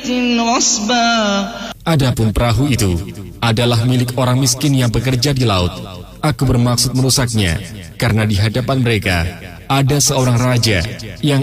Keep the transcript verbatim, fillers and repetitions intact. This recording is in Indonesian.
غصبا. Adapun perahu itu adalah milik orang miskin yang bekerja di laut. Aku bermaksud merusaknya karena di hadapan mereka ada seorang raja yang